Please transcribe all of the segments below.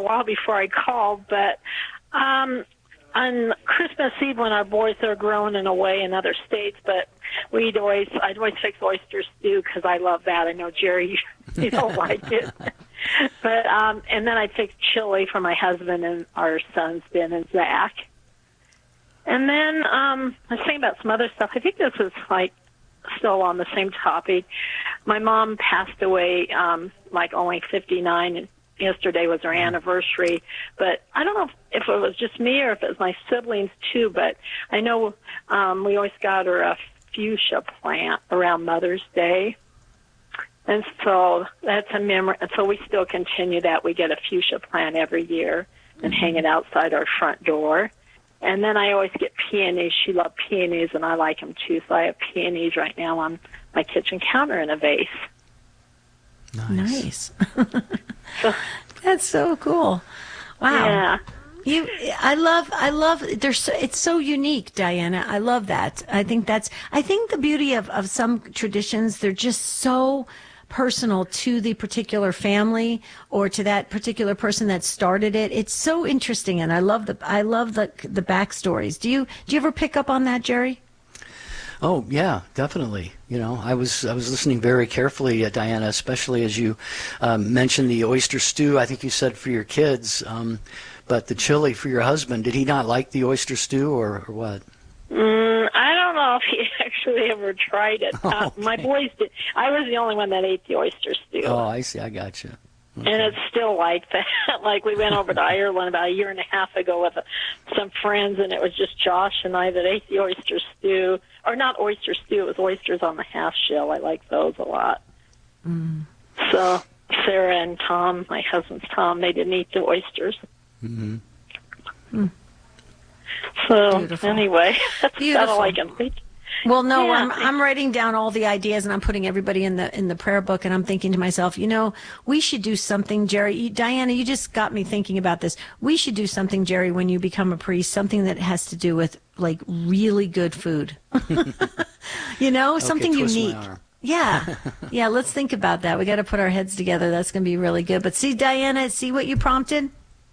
while before I called, but on Christmas Eve when our boys are grown and away in other states, but I'd always fix oyster stew because I love that. I know, Jerry, you don't like it. But, and then I'd fix chili for my husband and our sons, Ben and Zach. And then, I was thinking about some other stuff. I think this is still on the same topic. My mom passed away, only 59, and yesterday was her anniversary. But I don't know if it was just me or if it was my siblings too, but I know, we always got her a fuchsia plant around Mother's Day. And so that's a memory. And so we still continue that. We get a fuchsia plant every year and hang it outside our front door. And then I always get peonies. She loved peonies, and I like them too. So I have peonies right now on my kitchen counter in a vase. Nice. That's so cool. Wow. Yeah. I love. It's so unique, Diana. I love that. I think the beauty of some traditions. They're just so personal to the particular family or to that particular person that started it. It's so interesting, and I love the backstories. Do you ever pick up on that, Jerry? Oh yeah, definitely. I was listening very carefully, Diana, especially as you mentioned the oyster stew. I think you said for your kids, but the chili for your husband. Did he not like the oyster stew or what? I don't know if he actually ever tried it. Okay. My boys did. I was the only one that ate the oyster stew. Oh, I see. I got you. Okay. And it's still like that. Like we went over to Ireland about a year and a half ago with some friends, and it was just Josh and I that ate the oyster stew. Or not oyster stew, it was oysters on the half shell. I like those a lot. Mm. So Sarah and Tom, my husband's Tom, they didn't eat the oysters. Mm-hmm. Mm. So Beautiful. Anyway, that's all I can think. Well, no, Yeah. I'm writing down all the ideas, and I'm putting everybody in the prayer book, and I'm thinking to myself, we should do something, Jerry. Diana, you just got me thinking about this. We should do something, Jerry, when you become a priest, something that has to do with really good food. Something unique. Yeah. Yeah, let's think about that. We got to put our heads together. That's going to be really good. But see, Diana, see what you prompted?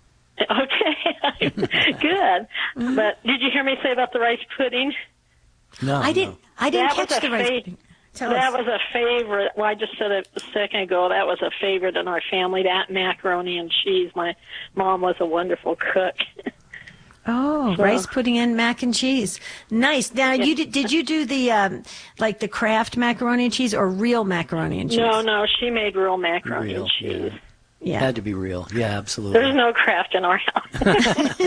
Okay. Good. Mm-hmm. But did you hear me say about the rice pudding? No, I didn't catch the rice pudding. That was a favorite. Well, I just said it a second ago. That was a favorite in our family, that macaroni and cheese. My mom was a wonderful cook. Oh, so, rice pudding and mac and cheese. Nice. Now, did you do the the Kraft macaroni and cheese or real macaroni and cheese? No, she made real macaroni and cheese. Yeah. Had to be real. Yeah, absolutely. There's no Kraft in our house.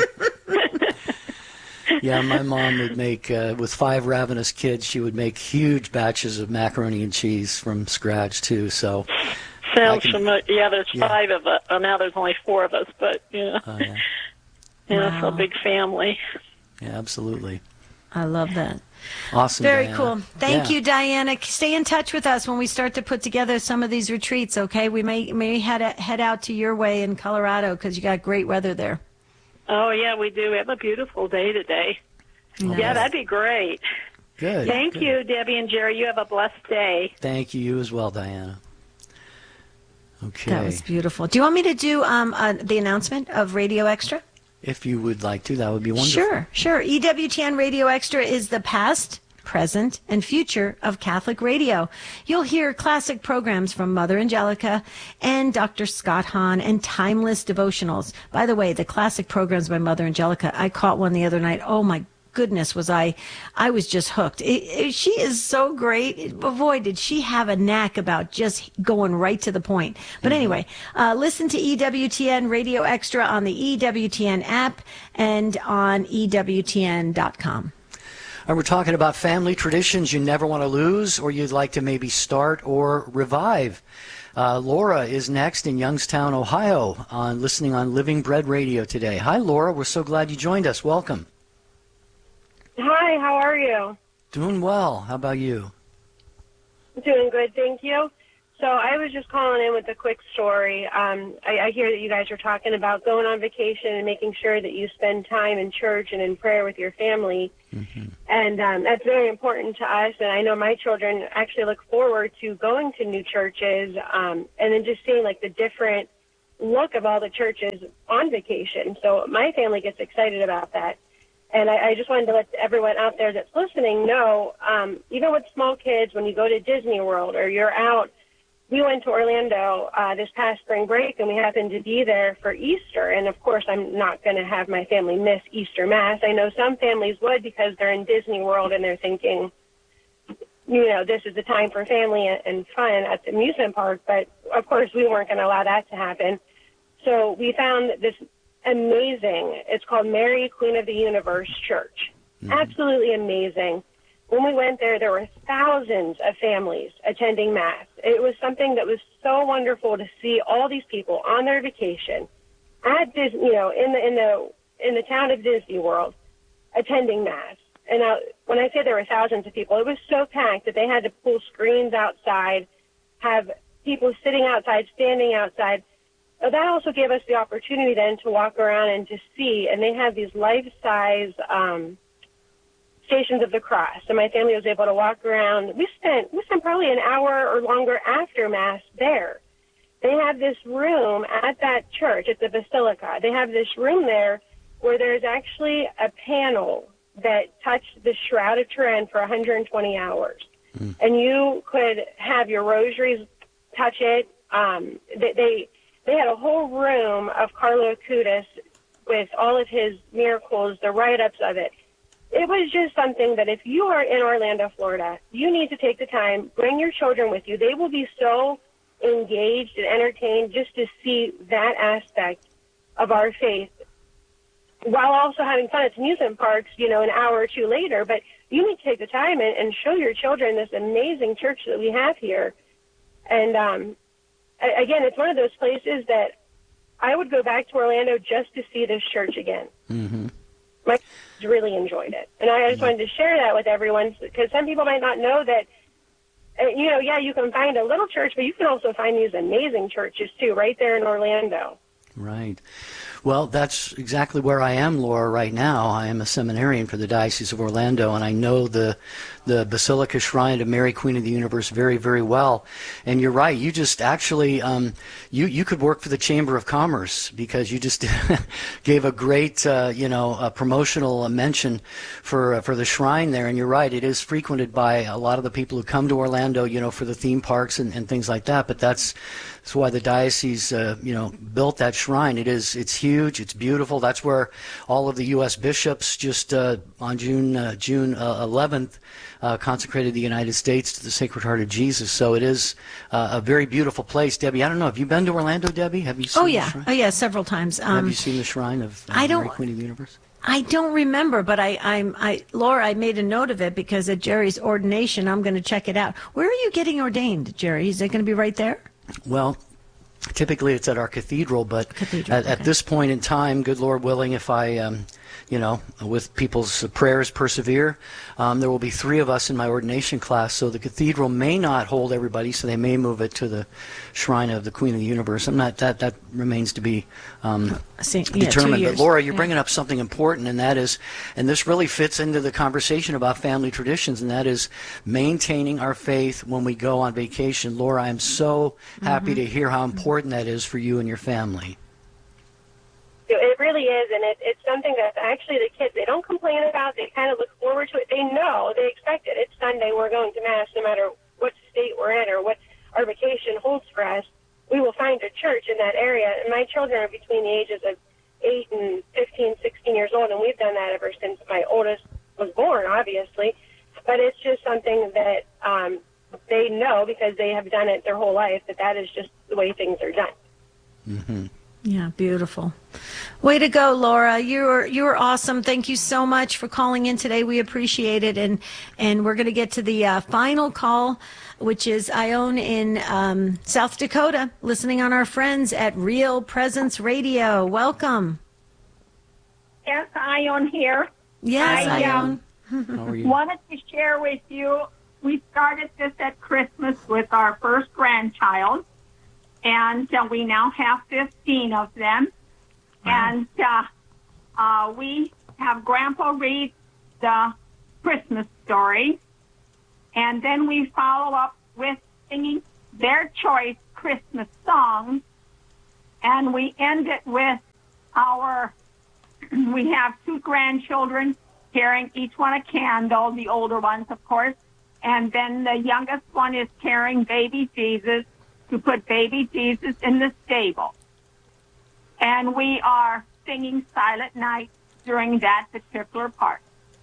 Yeah, my mom would make, with 5 ravenous kids, she would make huge batches of macaroni and cheese from scratch, too. So sounds familiar. Yeah, there's 5 of us. Now there's only 4 of us, but, wow. It's a big family. Yeah, absolutely. I love that. Awesome, Very Diana. cool. Thank you, Diana. Stay in touch with us when we start to put together some of these retreats, okay? We may head out to your way in Colorado because you got great weather there. Oh, yeah, we do. We have a beautiful day today. Nice. Yeah, that'd be great. Good. Thank you, Debbie and Jerry. You have a blessed day. Thank you as well, Diana. Okay. That was beautiful. Do you want me to do the announcement of Radio Extra? If you would like to, that would be wonderful. Sure. EWTN Radio Extra is the past, present, and future of Catholic radio. You'll hear classic programs from Mother Angelica and Dr. Scott Hahn and timeless devotionals. By the way, the classic programs by Mother Angelica, I caught one the other night. Oh, my goodness, I was just hooked. She is so great. Boy, did she have a knack about just going right to the point. But anyway, listen to EWTN Radio Extra on the EWTN app and on EWTN.com. And we're talking about family traditions you never want to lose or you'd like to maybe start or revive. Laura is next in Youngstown, Ohio, listening on Living Bread Radio today. Hi, Laura. We're so glad you joined us. Welcome. Hi, how are you? Doing well. How about you? Doing good, thank you. So I was just calling in with a quick story. I hear that you guys are talking about going on vacation and making sure that you spend time in church and in prayer with your family. Mm-hmm. And that's very important to us. And I know my children actually look forward to going to new churches and then just seeing the different look of all the churches on vacation. So my family gets excited about that. And I just wanted to let everyone out there that's listening know, even with small kids, when you go to Disney World or you're out, we went to Orlando this past spring break, and we happened to be there for Easter. And, of course, I'm not going to have my family miss Easter Mass. I know some families would because they're in Disney World and they're thinking, you know, this is the time for family and fun at the amusement park. But, of course, we weren't going to allow that to happen. So we found this amazing, it's called Mary, Queen of the Universe Church. Mm-hmm. Absolutely amazing. When we went there, there were thousands of families attending Mass. It was something that was so wonderful to see all these people on their vacation at Disney, you know, in the town of Disney World, attending Mass. And when I say there were thousands of people, it was so packed that they had to pull screens outside, have people sitting outside, standing outside. That also gave us the opportunity then to walk around and to see, and they have these life-size Stations of the Cross. So my family was able to walk around. We spent probably an hour or longer after Mass there. They have this room at that church, at the Basilica. They have this room there where there's actually a panel that touched the Shroud of Turin for 120 hours. Mm. And you could have your rosaries touch it. They had a whole room of Carlo Acutis with all of his miracles, the write-ups of it. It was just something that if you are in Orlando, Florida, you need to take the time, bring your children with you. They will be so engaged and entertained just to see that aspect of our faith while also having fun at amusement parks, you know, an hour or two later. But you need to take the time and show your children this amazing church that we have here. And, again, it's one of those places that I would go back to Orlando just to see this church again. Mm-hmm. My kids really enjoyed it. And I just wanted to share that with everyone because some people might not know that, you know, yeah, you can find a little church, but you can also find these amazing churches, too, right there in Orlando. Right. Well, that's exactly where I am, Laura, right now. I am a seminarian for the Diocese of Orlando, and I know the Basilica Shrine of Mary, Queen of the Universe very, very well. And you're right. You just actually, you could work for the Chamber of Commerce because you just gave a great, a promotional mention for the shrine there. And you're right. It is frequented by a lot of the people who come to Orlando, you know, for the theme parks and things like that. But that's why the diocese, built that shrine. It's huge. It's beautiful. That's where all of the U.S. bishops just on June 11th consecrated the United States to the Sacred Heart of Jesus. So it is a very beautiful place. Debbie, I don't know. Have you been to Orlando, Debbie? Have you seen the shrine? Oh, yeah, several times. Have you seen the shrine of Mary, Queen of the Universe? I don't remember, but Laura, I made a note of it because at Jerry's ordination, I'm going to check it out. Where are you getting ordained, Jerry? Is it going to be right there? Well, typically it's at our cathedral, but at this point in time, good Lord willing, if I, with people's prayers persevere, there will be 3 of us in my ordination class, so the cathedral may not hold everybody, so they may move it to the Shrine of the Queen of the Universe. That remains to be determined. But Laura, you're bringing up something important, and that is, and this really fits into the conversation about family traditions, and that is maintaining our faith when we go on vacation. Laura, I'm so happy to hear how important that is for you and your family. It really is, and it's something that actually the kids, they don't complain about. They kind of look forward to it. They know, they expect it. It's Sunday, we're going to Mass no matter what state we're in or what our vacation holds for us. We will find a church in that area, and my children are between the ages of 8 and 15, 16 years old, and we've done that ever since my oldest was born, obviously. But it's just something that they know because they have done it their whole life, that is just the way things are done. Mm-hmm. Yeah, beautiful. Way to go, Laura. You're awesome. Thank you so much for calling in today. We appreciate it. And we're going to get to the final call, which is Ione in South Dakota, listening on our friends at Real Presence Radio. Welcome. Yes, Ione here. Yes, Ione. How are you? Wanted to share with you, we started this at Christmas with our first grandchild. And we now have 15 of them. Wow. And we have Grandpa read the Christmas story. And then we follow up with singing their choice Christmas songs. And we end it with we have 2 grandchildren carrying each one a candle, the older ones, of course. And then the youngest one is carrying baby Jesus to put baby Jesus in the stable. And we are singing Silent Night during that particular part.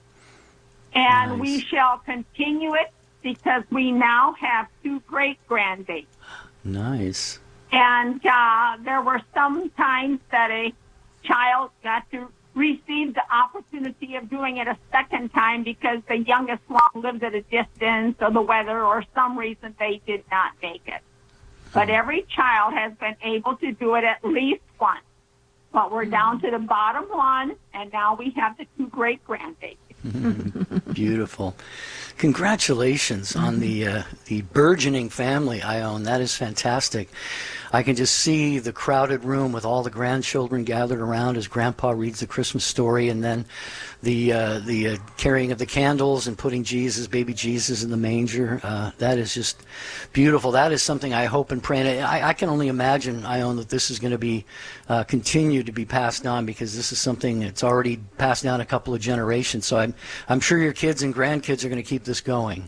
And Nice. we shall continue it because we now have 2 great-grandbabies. Nice. And there were some times that a child got to receive the opportunity of doing it a second time because the youngest one lived at a distance or the weather or some reason they did not make it. But every child has been able to do it at least once. But we're down to the bottom one, and now we have the 2 great-grandbabies. Beautiful. Congratulations on the burgeoning family, Ione. That is fantastic. I can just see the crowded room with all the grandchildren gathered around as Grandpa reads the Christmas story, and then the carrying of the candles and putting baby Jesus in the manger. That is just beautiful. That is something I hope and pray. And I can only imagine, Ione, that this is going to be continue to be passed on, because this is something that's already passed down a couple of generations. So I'm sure your kids and grandkids are going to keep this going.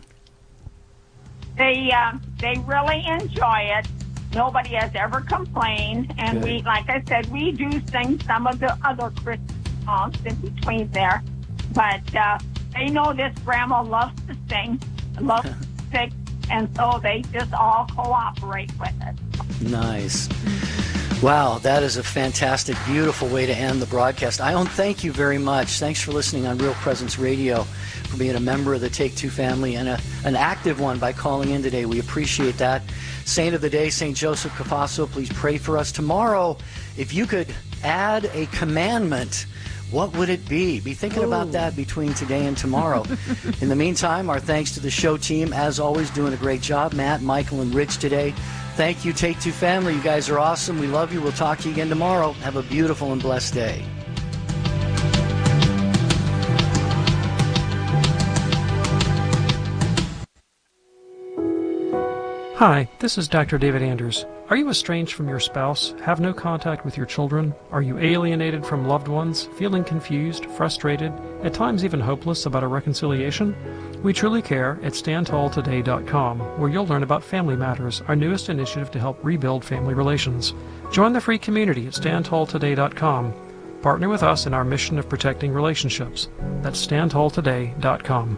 They really enjoy it. Nobody has ever complained, and Good. we, like I said, we do sing some of the other Christmas songs in between there, but they know this grandma loves to sing, loves to sing, and so they just all cooperate with it. Nice. Wow, that is a fantastic, beautiful way to end the broadcast. Ione, thank you very much. Thanks for listening on Real Presence Radio, for being a member of the Take Two family, and an active one by calling in today. We appreciate that. Saint of the day, St. Joseph Cafasso, please pray for us. Tomorrow, if you could add a commandment, what would it be? Be thinking about that between today and tomorrow. In the meantime, our thanks to the show team, as always, doing a great job. Matt, Michael, and Rich today. Thank you, Take Two family. You guys are awesome. We love you. We'll talk to you again tomorrow. Have a beautiful and blessed day. Hi, this is Dr. David Anders. Are you estranged from your spouse, have no contact with your children? Are you alienated from loved ones, feeling confused, frustrated, at times even hopeless about a reconciliation? We truly care at StandTallToday.com, where you'll learn about Family Matters, our newest initiative to help rebuild family relations. Join the free community at StandTallToday.com. Partner with us in our mission of protecting relationships. That's StandTallToday.com.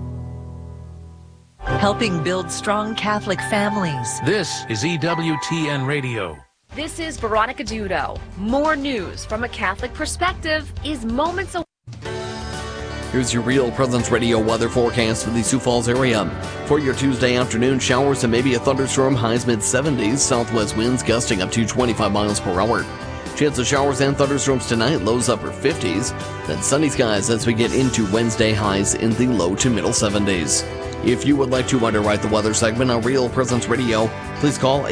Helping build strong Catholic families. This is EWTN Radio. This is Veronica Dudo. More news from a Catholic perspective is moments away. Here's your Real Presence Radio weather forecast for the Sioux Falls area. For your Tuesday afternoon, showers and maybe a thunderstorm, highs mid-70s, southwest winds gusting up to 25 miles per hour. Chance of showers and thunderstorms tonight, lows upper 50s. Then sunny skies as we get into Wednesday, highs in the low to middle 70s. If you would like to underwrite the weather segment on Real Presence Radio, please call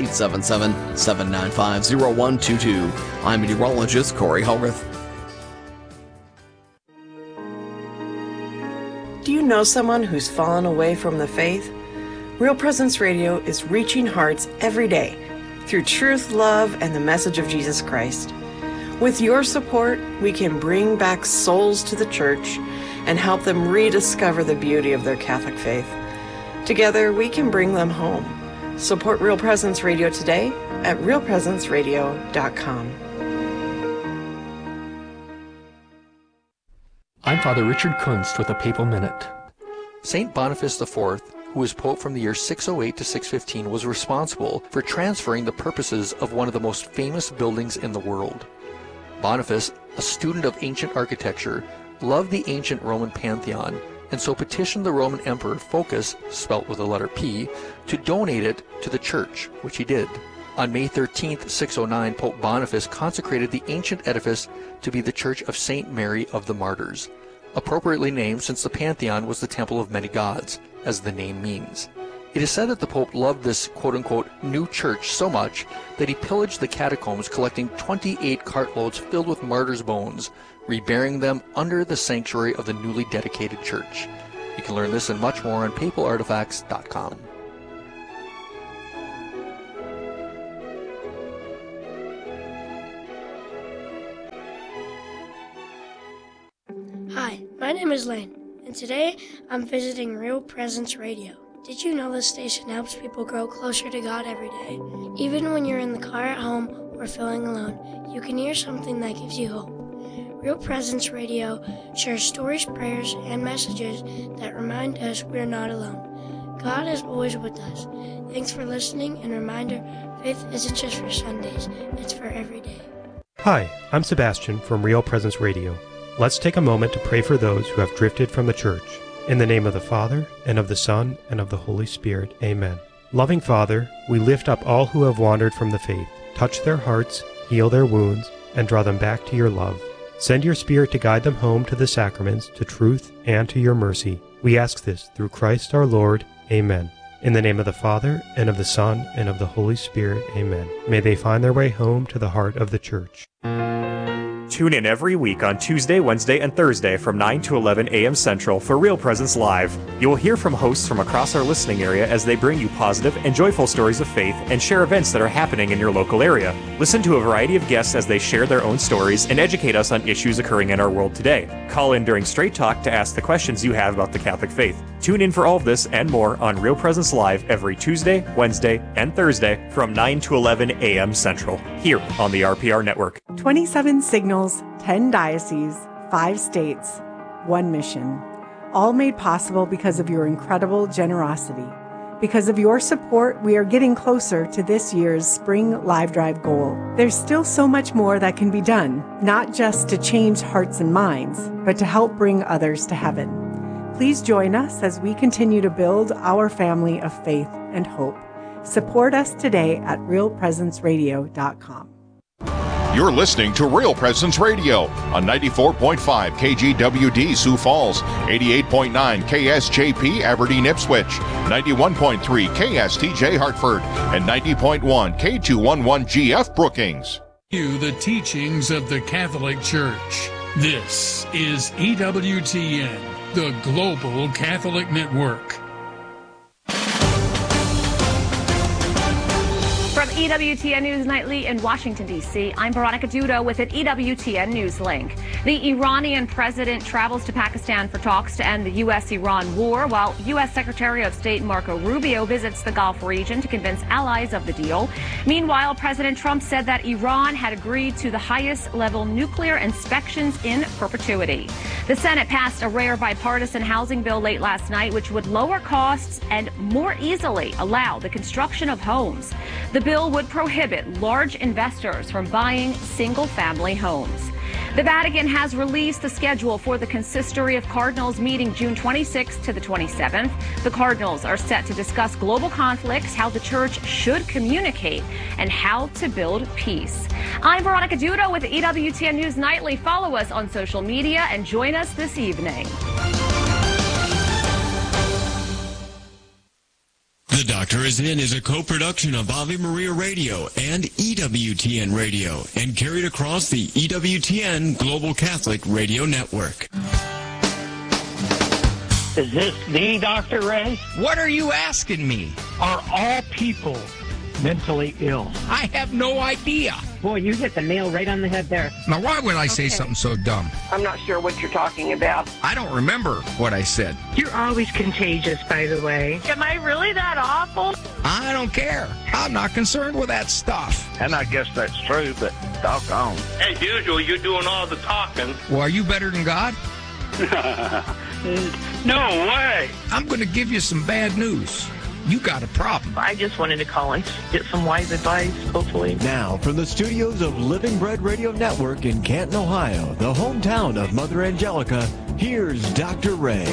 877-795-0122. I'm meteorologist Corey Hallworth. Do you know someone who's fallen away from the faith? Real Presence Radio is reaching hearts every day through truth, love, and the message of Jesus Christ. With your support, we can bring back souls to the church and help them rediscover the beauty of their Catholic faith. Together, we can bring them home. Support Real Presence Radio today at realpresenceradio.com. I'm Father Richard Kunst with a Papal Minute. St. Boniface IV, who was Pope from the year 608 to 615, was responsible for transferring the purposes of one of the most famous buildings in the world. Boniface, a student of ancient architecture, loved the ancient Roman Pantheon, and so petitioned the Roman Emperor Phocas, spelt with the letter P, to donate it to the church, which he did. On May 13, 609, Pope Boniface consecrated the ancient edifice to be the Church of St. Mary of the Martyrs, appropriately named since the Pantheon was the temple of many gods, as the name means. It is said that the Pope loved this quote-unquote new church so much that he pillaged the catacombs, collecting 28 cartloads filled with martyrs' bones, reburying them under the sanctuary of the newly dedicated church. You can learn this and much more on papalartifacts.com. Hi, my name is Lane, and today I'm visiting Real Presence Radio. Did you know this station helps people grow closer to God every day? Even when you're in the car at home or feeling alone, you can hear something that gives you hope. Real Presence Radio shares stories, prayers, and messages that remind us we're not alone. God is always with us. Thanks for listening, and reminder, faith isn't just for Sundays, it's for every day. Hi, I'm Sebastian from Real Presence Radio. Let's take a moment to pray for those who have drifted from the church. In the name of the Father, and of the Son, and of the Holy Spirit. Amen. Loving Father, we lift up all who have wandered from the faith. Touch their hearts, heal their wounds, and draw them back to your love. Send your Spirit to guide them home to the sacraments, to truth, and to your mercy. We ask this through Christ our Lord. Amen. In the name of the Father, and of the Son, and of the Holy Spirit. Amen. May they find their way home to the heart of the church. Tune in every week on Tuesday, Wednesday, and Thursday from 9 to 11 a.m. Central for Real Presence Live. You will hear from hosts from across our listening area as they bring you positive and joyful stories of faith and share events that are happening in your local area. Listen to a variety of guests as they share their own stories and educate us on issues occurring in our world today. Call in during Straight Talk to ask the questions you have about the Catholic faith. Tune in for all of this and more on Real Presence Live every Tuesday, Wednesday, and Thursday from 9 to 11 a.m. Central, here on the RPR Network. 27 signals, 10 dioceses, 5 states, 1 mission. All made possible because of your incredible generosity. Because of your support, we are getting closer to this year's Spring Live Drive goal. There's still so much more that can be done, not just to change hearts and minds, but to help bring others to heaven. Please join us as we continue to build our family of faith and hope. Support us today at realpresenceradio.com. You're listening to Real Presence Radio on 94.5 KGWD Sioux Falls, 88.9 KSJP Aberdeen Ipswich, 91.3 KSTJ Hartford, and 90.1 K211GF Brookings. The teachings of the Catholic Church. This is EWTN, the Global Catholic Network. From EWTN News Nightly in Washington, D.C., I'm Veronica Dudo with an EWTN News link. The Iranian president travels to Pakistan for talks to end the U.S.-Iran war, while U.S. Secretary of State Marco Rubio visits the Gulf region to convince allies of the deal. Meanwhile, President Trump said that Iran had agreed to the highest-level nuclear inspections in perpetuity. The Senate passed a rare bipartisan housing bill late last night, which would lower costs and more easily allow the construction of homes. The bill would prohibit large investors from buying single-family homes. The Vatican has released the schedule for the Consistory of Cardinals meeting June 26th to the 27th. The Cardinals are set to discuss global conflicts, how the Church should communicate, and how to build peace. I'm Veronica Dudo with EWTN News Nightly. Follow us on social media and join us this evening. The Doctor Is In is a co-production of Ave Maria Radio and EWTN Radio and carried across the EWTN Global Catholic Radio Network. Is this the Dr. Ray? What are you asking me? Are all people mentally ill? I have no idea. Boy, you hit the nail right on the head there. Now, why would I say something so dumb? I'm not sure what you're talking about. I don't remember what I said. You're always contagious, by the way. Am I really that awful? I don't care. I'm not concerned with that stuff. And I guess that's true, but doggone. As usual, you're doing all the talking. Well, are you better than God? No way. I'm going to give you some bad news. You got a problem. I just wanted to call and get some wise advice, hopefully. Now, from the studios of Living Bread Radio Network in Canton, Ohio, the hometown of Mother Angelica, here's Dr. Ray.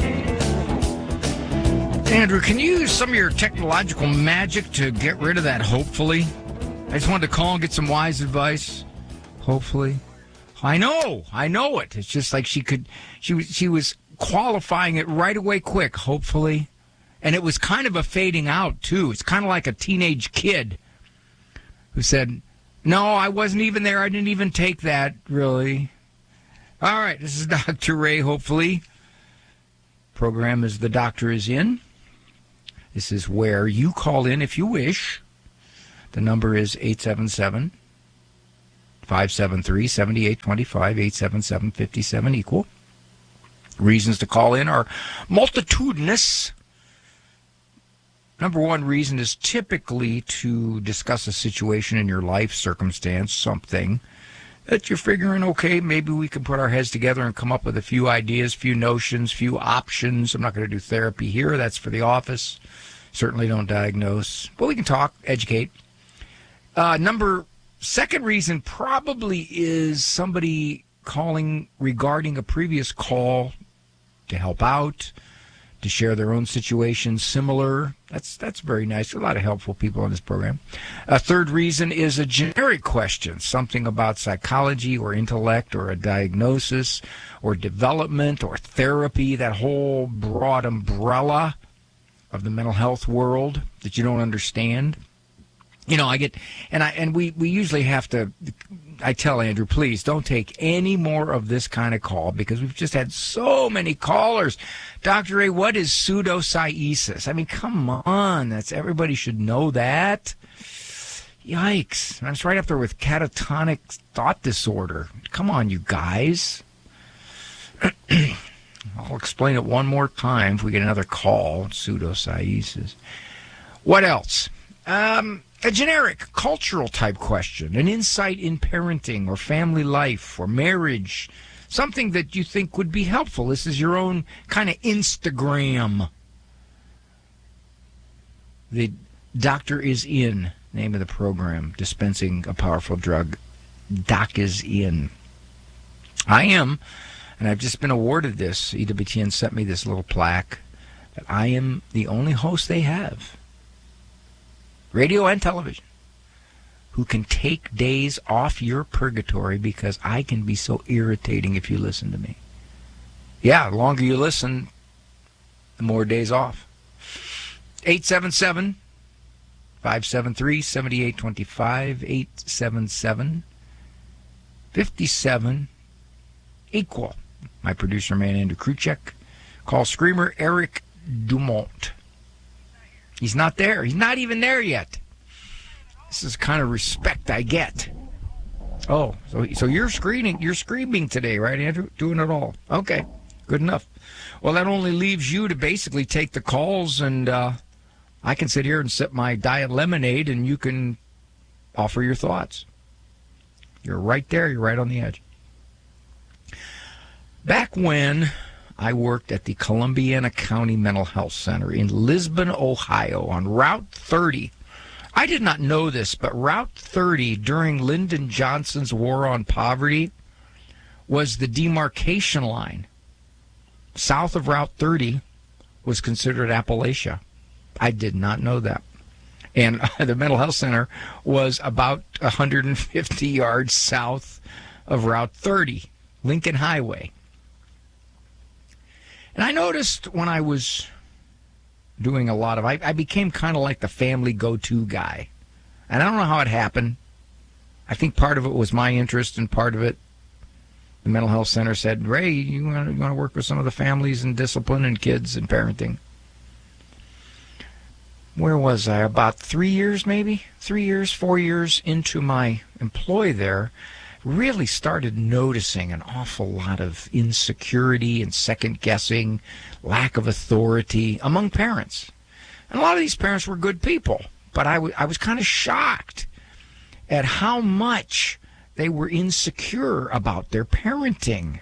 Andrew, can you use some of your technological magic to get rid of that, hopefully? I just wanted to call and get some wise advice, hopefully. I know it. It's just like she was qualifying it right away quick, hopefully. And it was kind of a fading out, too. It's kind of like a teenage kid who said, no, I wasn't even there. I didn't even take that, really. All right, this is Dr. Ray, hopefully. Program is The Doctor Is In. This is where you call in if you wish. The number is 877-573-7825, 877-57 equal. Reasons to call in are multitudinous. Number one reason is typically to discuss a situation in your life, circumstance, something that you're figuring, okay, maybe we can put our heads together and come up with a few ideas, few notions, few options. I'm not going to do therapy here. That's for the office. Certainly don't diagnose. But we can talk, educate. Second reason probably is somebody calling regarding a previous call to help out, to share their own situation similar. That's very nice. A lot of helpful people on this program. A third reason is a generic question, something about psychology or intellect or a diagnosis or development or therapy, that whole broad umbrella of the mental health world that you don't understand. You know, we usually have to, I tell Andrew, please don't take any more of this kind of call because we've just had so many callers. Dr. A, what is pseudocyesis? I mean, come on. Everybody should know that. Yikes. That's right up there with catatonic thought disorder. Come on, you guys. I'll explain it one more time if we get another call. Pseudocyesis. What else? A generic cultural type question, an insight in parenting or family life or marriage, something that you think would be helpful. This is your own kind of Instagram. The doctor is in, name of the program, dispensing a powerful drug. Doc is in. I am, and I've just been awarded this. EWTN sent me this little plaque that I am the only host they have, radio and television, who can take days off your purgatory because I can be so irritating if you listen to me. Yeah, the longer you listen, the more days off. 877-573-7825, 877-57-EQUAL. My producer man, Andrew Kruchek. Call screamer Eric Dumont. He's not there. He's not even there yet. This is the kind of respect I get. Oh, so you're screaming today, right, Andrew? Doing it all. Okay, good enough. Well, that only leaves you to basically take the calls, and I can sit here and sip my diet lemonade, and you can offer your thoughts. You're right there. You're right on the edge. Back when I worked at the Columbiana County Mental Health Center in Lisbon, Ohio, on Route 30. I did not know this, but Route 30 during Lyndon Johnson's War on Poverty was the demarcation line. South of Route 30 was considered Appalachia. I did not know that. And the Mental Health Center was about 150 yards south of Route 30, Lincoln Highway. And I noticed when I was doing a lot of, I became kind of like the family go-to guy. And I don't know how it happened. I think part of it was my interest, and part of it, the Mental Health Center said, Ray, you want to work with some of the families and discipline and kids and parenting. Where was I? About 3 years, maybe? 4 years into my employ there, really started noticing an awful lot of insecurity and second-guessing, lack of authority among parents. And a lot of these parents were good people, but I was kind of shocked at how much they were insecure about their parenting.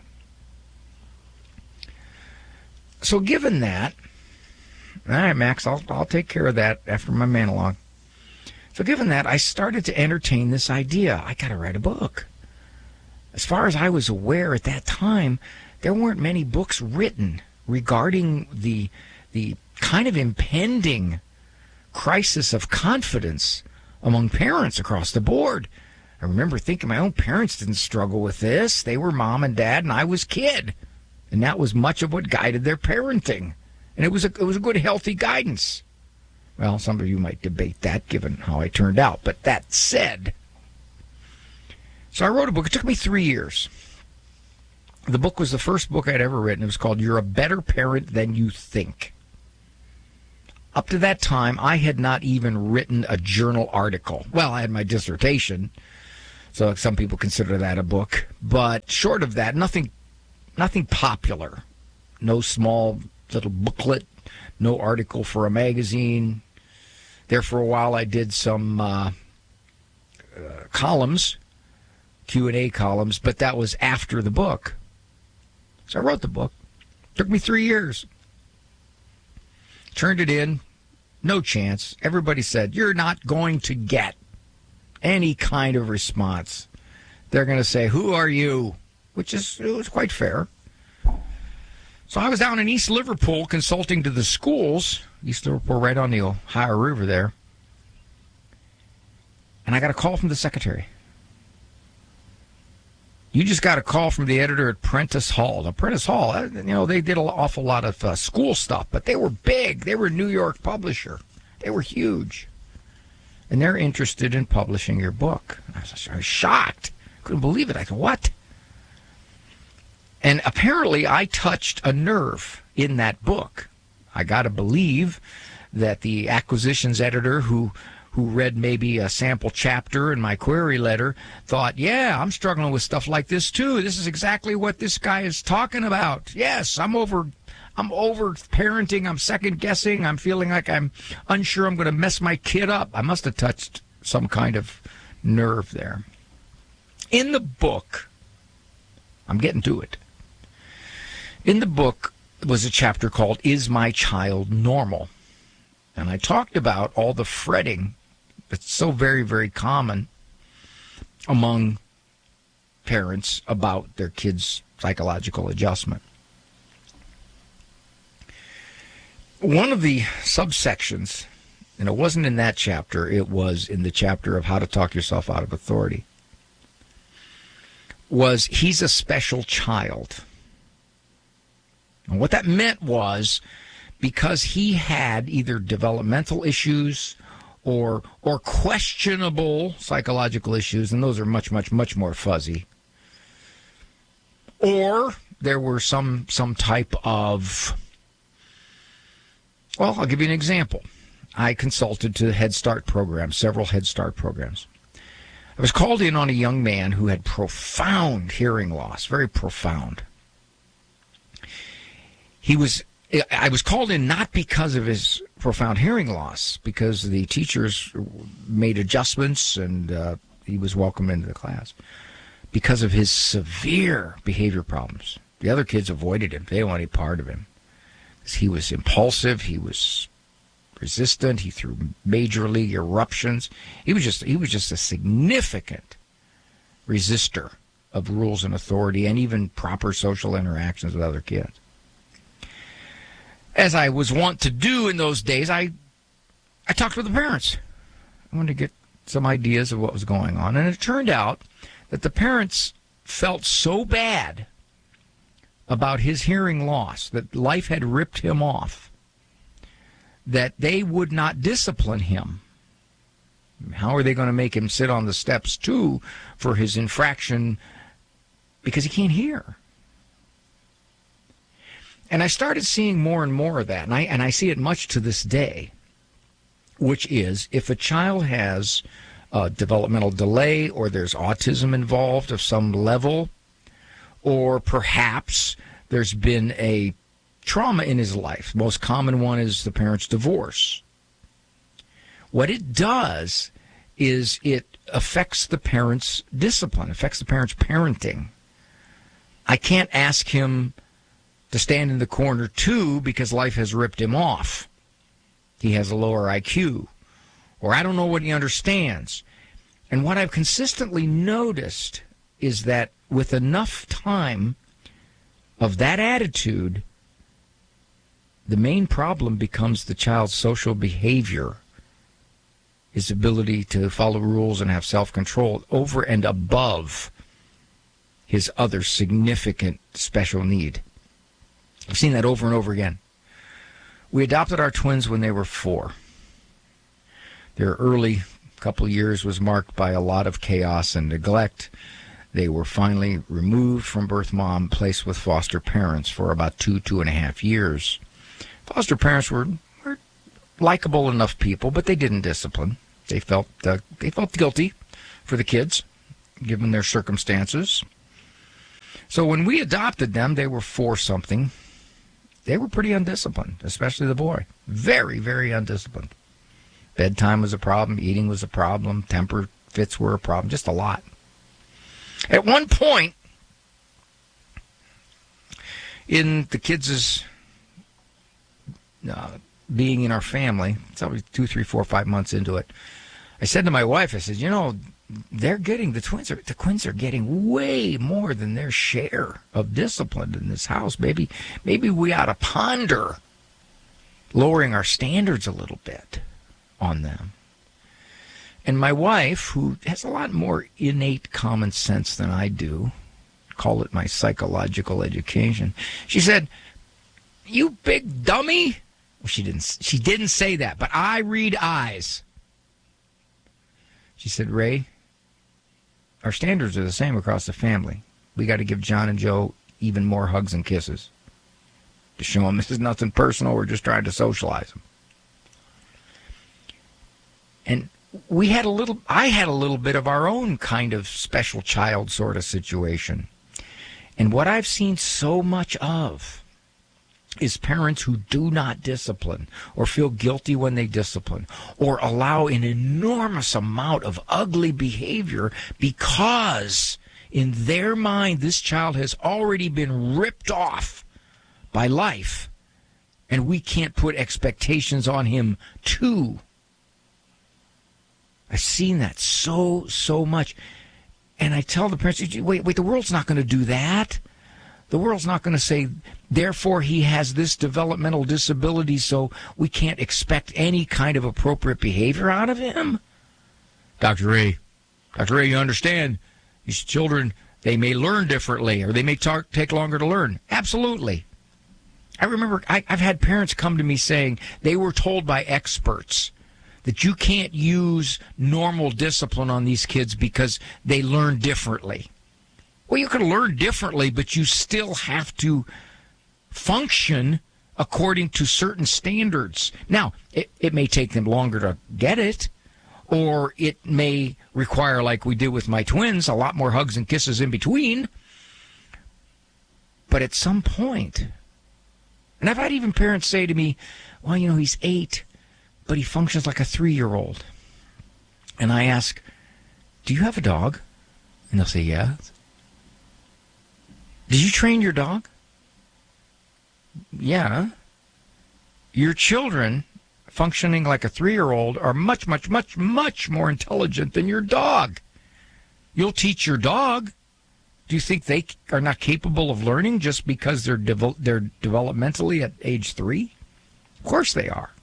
So given that, all right, Max, I'll take care of that after my man-along. So given that, I started to entertain this idea. I got to write a book. As far as I was aware at that time, there weren't many books written regarding the kind of impending crisis of confidence among parents across the board. I remember thinking my own parents didn't struggle with this. They were mom and dad, and I was kid. And that was much of what guided their parenting. And it was a good, healthy guidance. Well, some of you might debate that given how I turned out. But that said, so I wrote a book. It took me 3 years. The book was the first book I'd ever written. It was called You're a Better Parent Than You Think. Up to that time, I had not even written a journal article. Well, I had my dissertation, so some people consider that a book. But short of that, nothing popular. no small little booklet, no article for a magazine. There for a while I did some columns, Q&A columns, but that was after the book. So I wrote the book. Took me 3 years. Turned it in. No chance. Everybody said, you're not going to get any kind of response. They're going to say, who are you? It was quite fair. So I was down in East Liverpool consulting to the schools. East Liverpool, right on the Ohio River there. And I got a call from the secretary. You just got a call from the editor at Prentice Hall. Now, Prentice Hall, they did an awful lot of school stuff, but they were big. They were a New York publisher. They were huge. And they're interested in publishing your book. I was shocked. Couldn't believe it. I said, what? And apparently I touched a nerve in that book. I got to believe that the acquisitions editor who read maybe a sample chapter in my query letter thought, yeah, I'm struggling with stuff like this too. This is exactly what this guy is talking about. Yes, I'm over parenting. I'm second guessing. I'm feeling like I'm unsure I'm going to mess my kid up. I must have touched some kind of nerve there. In the book, I'm getting to it. In the book was a chapter called Is My Child Normal? And I talked about all the fretting that's so very, very common among parents about their kids' psychological adjustment. One of the subsections, and it wasn't in that chapter, it was in the chapter of how to talk yourself out of authority, was he's a special child. And what that meant was because he had either developmental issues or questionable psychological issues, and those are much, much, much more fuzzy, or there were some type of, well, I'll give you an example. I consulted to the Head Start program, several Head Start programs. I was called in on a young man who had profound hearing loss, very profound. I was called in not because of his profound hearing loss, because the teachers made adjustments and he was welcomed into the class, because of his severe behavior problems. The other kids avoided him. They didn't want any part of him. He was impulsive. He was resistant. He threw major league eruptions. He was just a significant resistor of rules and authority and even proper social interactions with other kids. As I was wont to do in those days, I talked with the parents. I wanted to get some ideas of what was going on. And it turned out that the parents felt so bad about his hearing loss, that life had ripped him off, that they would not discipline him. How are they going to make him sit on the steps, too, for his infraction because he can't hear? And I started seeing more and more of that, and I see it much to this day, which is if a child has a developmental delay or there's autism involved of some level, or perhaps there's been a trauma in his life. The most common one is the parent's divorce. What it does is it affects the parent's discipline, affects the parent's parenting. I can't ask him to stand in the corner, too, because life has ripped him off. He has a lower IQ, or I don't know what he understands. And what I've consistently noticed is that with enough time of that attitude, the main problem becomes the child's social behavior, his ability to follow rules and have self-control over and above his other significant special need. I've seen that over and over again. We adopted our twins when they were 4. Their early couple years was marked by a lot of chaos and neglect. They were finally removed from birth mom, placed with foster parents for about 2.5 years. Foster parents were likable enough people, but they didn't discipline. They felt guilty for the kids, given their circumstances. So when we adopted them, they were 4-something. they were pretty undisciplined, especially the boy. Very, very undisciplined. Bedtime was a problem. Eating was a problem. Temper fits were a problem. Just a lot. At one point, in the kids' being in our family, it's always 2, 3, 4, 5 months into it, I said to my wife, I said, the twins are getting way more than their share of discipline in this house. Maybe we ought to ponder lowering our standards a little bit on them. And my wife, who has a lot more innate common sense than I do, call it my psychological education, she said, "You big dummy." Well, she didn't say that, but I read eyes. She said, "Ray, our standards are the same across the family. We got to give John and Joe even more hugs and kisses to show them this is nothing personal. We're just trying to socialize them." And I had a little bit of our own kind of special child sort of situation. And what I've seen so much of is parents who do not discipline or feel guilty when they discipline or allow an enormous amount of ugly behavior because in their mind this child has already been ripped off by life and we can't put expectations on him too. I've seen that so much. And I tell the parents, wait, the world's not going to do that. The world's not going to say, therefore he has this developmental disability, so we can't expect any kind of appropriate behavior out of him. Dr. Ray, you understand, these children, they may learn differently, or they may take longer to learn. Absolutely. I remember I've had parents come to me saying they were told by experts that you can't use normal discipline on these kids because they learn differently. Well, you can learn differently, but you still have to function according to certain standards. Now, it may take them longer to get it, or it may require, like we did with my twins, a lot more hugs and kisses in between. But at some point, and I've had even parents say to me, well, he's 8, but he functions like a 3-year-old. And I ask, do you have a dog? And they'll say, yeah. Did you train your dog? Yeah. Your children functioning like a 3-year-old are much, much, much, much more intelligent than your dog. You'll teach your dog. Do you think they are not capable of learning just because they're developmentally at age 3? Of course they are.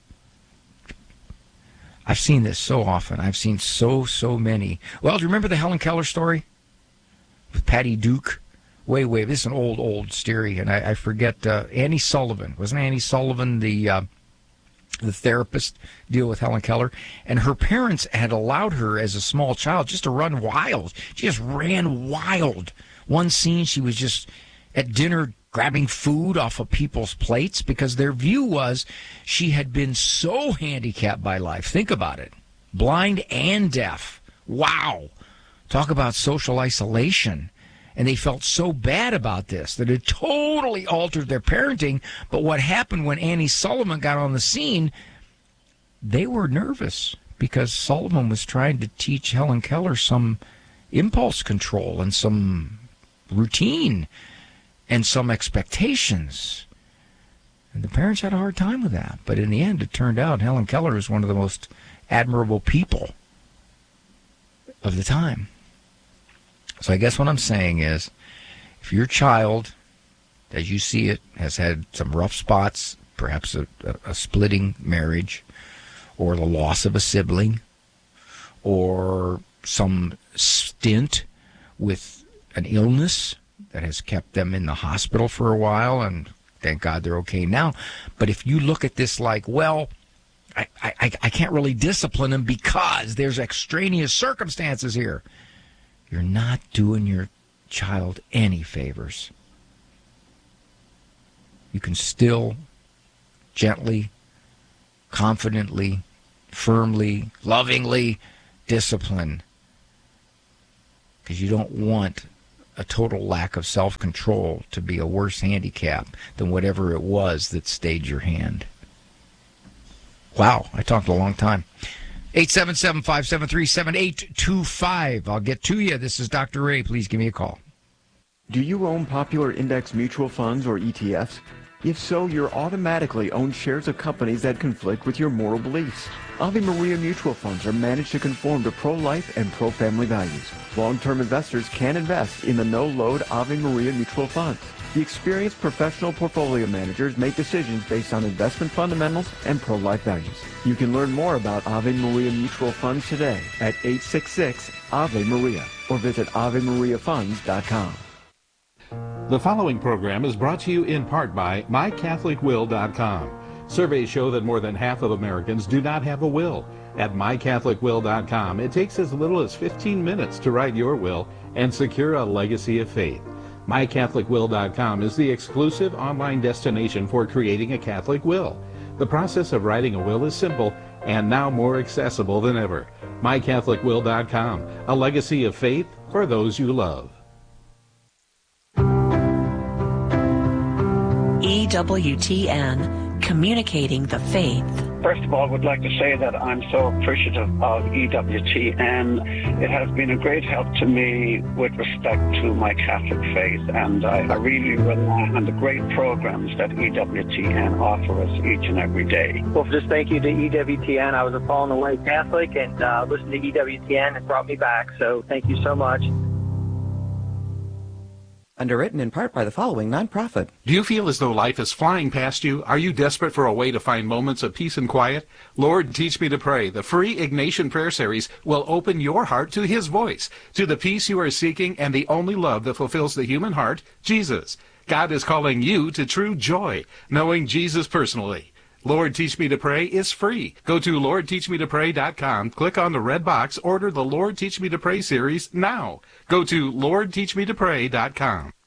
I've seen this so often. I've seen so many. Well, do you remember the Helen Keller story with Patty Duke? Way. This is an old story, and I forget. Annie Sullivan. Wasn't Annie Sullivan the therapist deal with Helen Keller? And her parents had allowed her as a small child just to run wild. She just ran wild. One scene, she was just at dinner grabbing food off of people's plates because their view was she had been so handicapped by life. Think about it. Blind and deaf. Wow. Talk about social isolation. And they felt so bad about this that it totally altered their parenting. But what happened when Annie Sullivan got on the scene, they were nervous because Sullivan was trying to teach Helen Keller some impulse control and some routine and some expectations. And the parents had a hard time with that. But in the end, it turned out Helen Keller is one of the most admirable people of the time. So I guess what I'm saying is, if your child, as you see it, has had some rough spots, perhaps a splitting marriage, or the loss of a sibling, or some stint with an illness that has kept them in the hospital for a while, and thank God they're okay now. But if you look at this like, well, I can't really discipline them because there's extraneous circumstances here, you're not doing your child any favors. You can still gently, confidently, firmly, lovingly discipline, because you don't want a total lack of self-control to be a worse handicap than whatever it was that stayed your hand. Wow, I talked a long time. 877-573-7825. I'll get to you. This is Dr. Ray. Please give me a call. Do you own popular index mutual funds or ETFs? If so, you're automatically own shares of companies that conflict with your moral beliefs. Ave Maria mutual funds are managed to conform to pro-life and pro-family values. Long-term investors can invest in the no-load Ave Maria mutual funds. The experienced professional portfolio managers make decisions based on investment fundamentals and pro-life values. You can learn more about Ave Maria mutual funds today at 866-AVE-MARIA or visit AveMariaFunds.com. The following program is brought to you in part by MyCatholicWill.com. Surveys show that more than half of Americans do not have a will. At MyCatholicWill.com, it takes as little as 15 minutes to write your will and secure a legacy of faith. MyCatholicWill.com is the exclusive online destination for creating a Catholic will. The process of writing a will is simple and now more accessible than ever. MyCatholicWill.com, a legacy of faith for those you love. EWTN, communicating the faith. First of all, I would like to say that I'm so appreciative of EWTN. It has been a great help to me with respect to my Catholic faith, and I really rely on the great programs that EWTN offer us each and every day. Well, just thank you to EWTN. I was a fallen away Catholic, and listening to EWTN has brought me back, so thank you so much. Underwritten in part by the following nonprofit. Do you feel as though life is flying past you? Are you desperate for a way to find moments of peace and quiet? Lord, Teach Me to Pray, the free Ignatian Prayer Series, will open your heart to His voice, to the peace you are seeking and the only love that fulfills the human heart, Jesus. God is calling you to true joy, knowing Jesus personally. Lord, Teach Me to Pray is free. Go to LordTeachMeToPray.com, click on the red box, order the Lord, Teach Me to Pray series now. Go to LordTeachMeToPray.com.